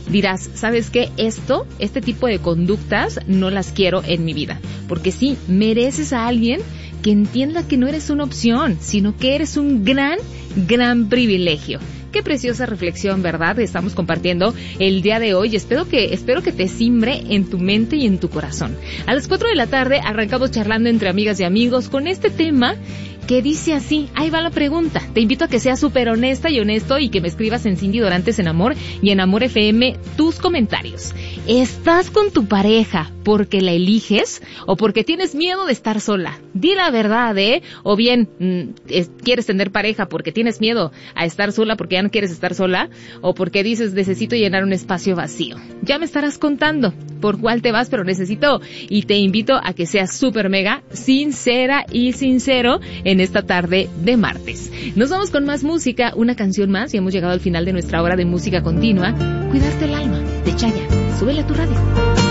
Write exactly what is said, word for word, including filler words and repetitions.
dirás, ¿sabes qué? Esto, este tipo de conductas no las quiero en mi vida. Porque sí, mereces a alguien que entienda que no eres una opción, sino que eres un gran, gran privilegio. Qué preciosa reflexión, ¿verdad? Estamos compartiendo el día de hoy. Espero que, espero que te simbre en tu mente y en tu corazón. A las cuatro de la tarde arrancamos charlando entre amigas y amigos con este tema que dice así. Ahí va la pregunta. Te invito a que seas súper honesta y honesto y que me escribas en Cindy Dorantes en Amor y en Amor F M tus comentarios. ¿Estás con tu pareja porque la eliges o porque tienes miedo de estar sola? Di la verdad, ¿eh? O bien, mmm, es, quieres tener pareja porque tienes miedo a estar sola porque ya no quieres estar sola, o porque dices, necesito llenar un espacio vacío. Ya me estarás contando por cuál te vas, pero necesito y te invito a que seas súper mega sincera y sincero en esta tarde de martes. Nos vamos con más música, una canción más y hemos llegado al final de nuestra hora de música continua. Cuidarte el alma, de Chayanne. Súbele a tu radio.